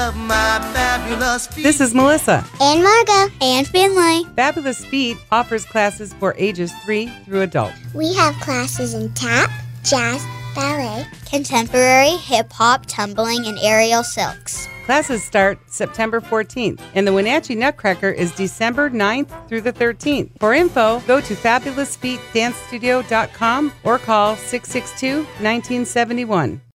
This is Melissa. And Margo. And Finley. Fabulous Feet offers classes for ages 3 through adult. We have classes in tap, jazz, ballet, contemporary, hip-hop, tumbling, and aerial silks. Classes start September 14th, and the Wenatchee Nutcracker is December 9th through the 13th. For info, go to fabulousfeetdancestudio.com or call 662-1971.